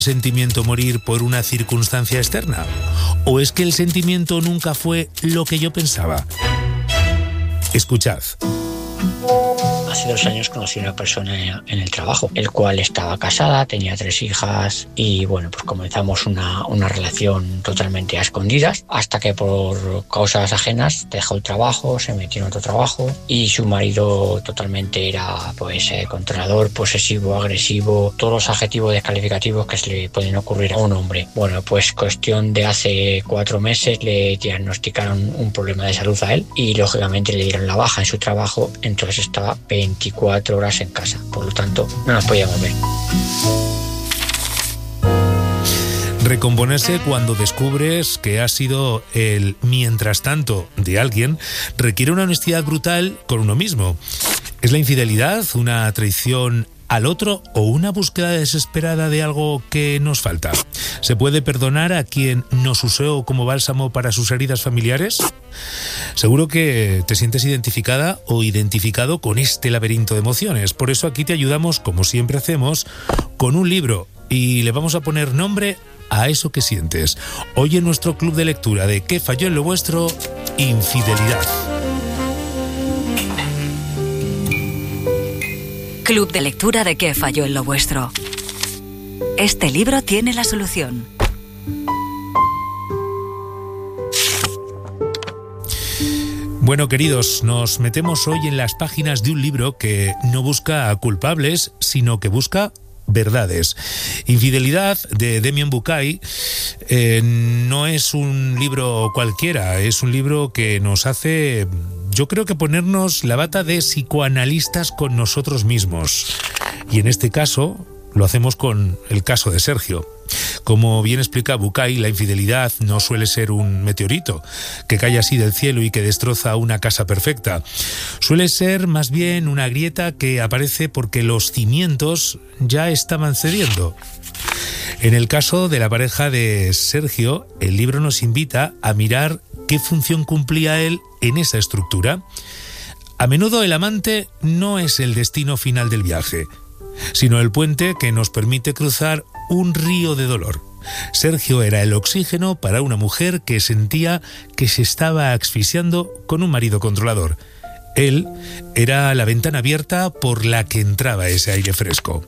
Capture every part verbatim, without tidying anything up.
sentimiento morir por una circunstancia externa? ¿O es que el sentimiento nunca fue lo que yo pensaba? Escuchad. Hace dos años conocí a una persona en el trabajo, el cual estaba casada, tenía tres hijas y bueno, pues comenzamos una, una relación totalmente a escondidas hasta que por causas ajenas dejó el trabajo, se metió en otro trabajo y su marido totalmente era pues eh, controlador, posesivo, agresivo, todos los adjetivos descalificativos que se le pueden ocurrir a un hombre. Bueno, pues cuestión de hace cuatro meses le diagnosticaron un problema de salud a él y lógicamente le dieron la baja en su trabajo, entonces estaba veinticuatro horas en casa, por lo tanto no nos podíamos ver. Recomponerse cuando descubres que has sido el mientras tanto de alguien requiere una honestidad brutal con uno mismo. ¿Es la infidelidad una traición al otro o una búsqueda desesperada de algo que nos falta? ¿Se puede perdonar a quien nos usó como bálsamo para sus heridas familiares? Seguro que te sientes identificada o identificado con este laberinto de emociones. Por eso aquí te ayudamos, como siempre hacemos, con un libro y le vamos a poner nombre a eso que sientes. Hoy en nuestro club de lectura de ¿Qué falló en lo vuestro? Infidelidad. Club de lectura de ¿Qué falló en lo vuestro? Este libro tiene la solución. Bueno, queridos, nos metemos hoy en las páginas de un libro que no busca culpables, sino que busca verdades. Infidelidad, de Demian Bucay, eh, no es un libro cualquiera, es un libro que nos hace, yo creo que ponernos la bata de psicoanalistas con nosotros mismos. Y en este caso lo hacemos con el caso de Sergio. Como bien explica Bucay, la infidelidad no suele ser un meteorito que cae así del cielo y que destroza una casa perfecta. Suele ser más bien una grieta que aparece porque los cimientos ya estaban cediendo. En el caso de la pareja de Sergio, el libro nos invita a mirar qué función cumplía él en esa estructura. A menudo el amante no es el destino final del viaje, sino el puente que nos permite cruzar un río de dolor. Sergio era el oxígeno para una mujer que sentía que se estaba asfixiando con un marido controlador. Él era la ventana abierta por la que entraba ese aire fresco.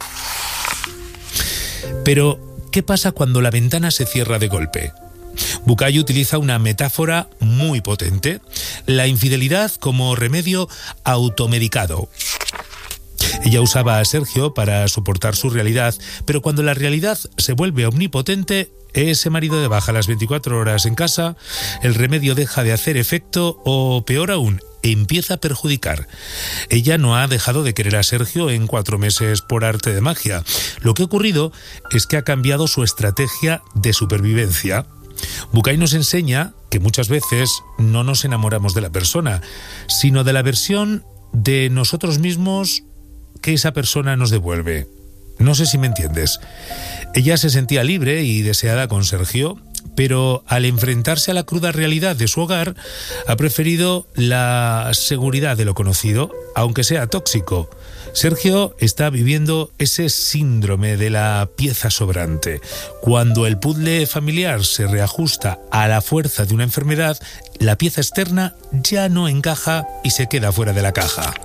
Pero, ¿qué pasa cuando la ventana se cierra de golpe? Bucay utiliza una metáfora muy potente: la infidelidad como remedio automedicado. Ella usaba a Sergio para soportar su realidad, pero cuando la realidad se vuelve omnipotente, ese marido de baja las veinticuatro horas en casa, el remedio deja de hacer efecto o, peor aún, empieza a perjudicar. Ella no ha dejado de querer a Sergio en cuatro meses por arte de magia. Lo que ha ocurrido es que ha cambiado su estrategia de supervivencia. Bucay nos enseña que muchas veces no nos enamoramos de la persona, sino de la versión de nosotros mismos que esa persona nos devuelve. No sé si me entiendes. Ella se sentía libre y deseada con Sergio, pero al enfrentarse a la cruda realidad de su hogar, ha preferido la seguridad de lo conocido, aunque sea tóxico. Sergio está viviendo ese síndrome de la pieza sobrante. Cuando el puzzle familiar se reajusta a la fuerza de una enfermedad, la pieza externa ya no encaja y se queda fuera de la caja.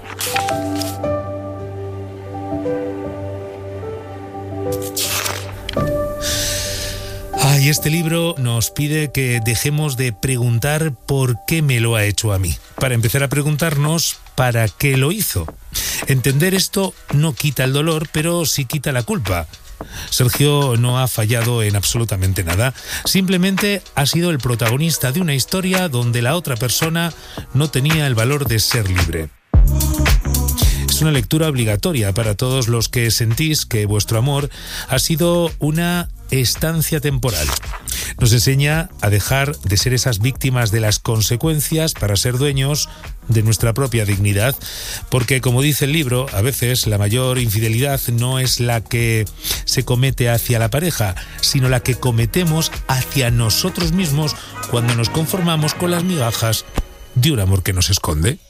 Ah, y este libro nos pide que dejemos de preguntar por qué me lo ha hecho a mí, para empezar a preguntarnos para qué lo hizo. Entender esto no quita el dolor, pero sí quita la culpa. Sergio no ha fallado en absolutamente nada, simplemente ha sido el protagonista de una historia donde la otra persona no tenía el valor de ser libre. Es una lectura obligatoria para todos los que sentís que vuestro amor ha sido una estancia temporal. Nos enseña a dejar de ser esas víctimas de las consecuencias para ser dueños de nuestra propia dignidad, porque, como dice el libro, a veces la mayor infidelidad no es la que se comete hacia la pareja, sino la que cometemos hacia nosotros mismos cuando nos conformamos con las migajas de un amor que nos esconde.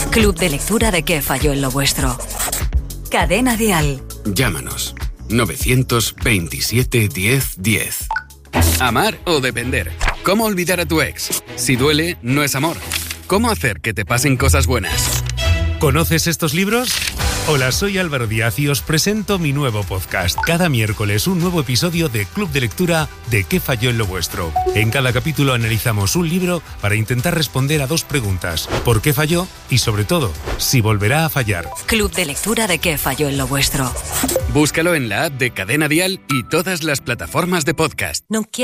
Club de lectura de ¿Qué falló en lo vuestro? Cadena Dial. Llámanos. novecientos veintisiete diez diez. Amar o depender. ¿Cómo olvidar a tu ex? Si duele, no es amor. ¿Cómo hacer que te pasen cosas buenas? ¿Conoces estos libros? Hola, soy Álvaro Díaz y os presento mi nuevo podcast. Cada miércoles un nuevo episodio de Club de Lectura de ¿Qué falló en lo vuestro? En cada capítulo analizamos un libro para intentar responder a dos preguntas. ¿Por qué falló? Y sobre todo, si volverá a fallar. Club de Lectura de ¿Qué falló en lo vuestro? Búscalo en la app de Cadena Dial y todas las plataformas de podcast. No